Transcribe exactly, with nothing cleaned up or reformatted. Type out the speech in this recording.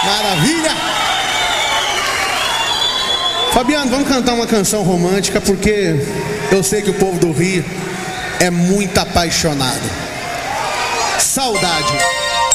Maravilha! Fabiano, vamos cantar uma canção romântica, porque eu sei que o povo do Rio é muito apaixonado. Saudade.